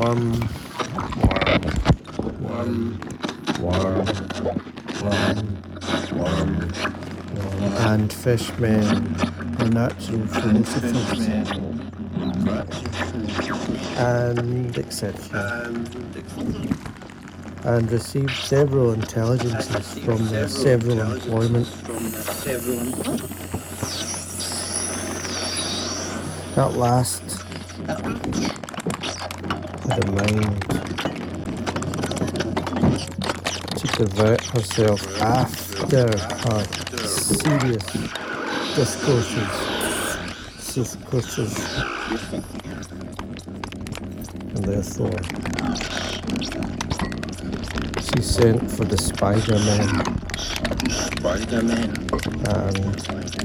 worm, worm, worm, worm, worm, and fishmen are natural philosophers, and etc., and received several intelligences from their several employment. At last, had a mind to divert herself after her serious discourses, and therefore she sent for the Spider-Man, and